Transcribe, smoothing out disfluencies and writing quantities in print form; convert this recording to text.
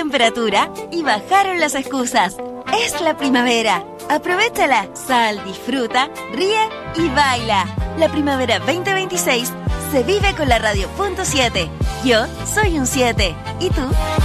temperatura y bajaron las excusas. Es la primavera. Aprovéchala. Sal, disfruta, ríe y baila. La primavera 2026 se vive con la radio.7. Yo soy un 7. ¿Y tú?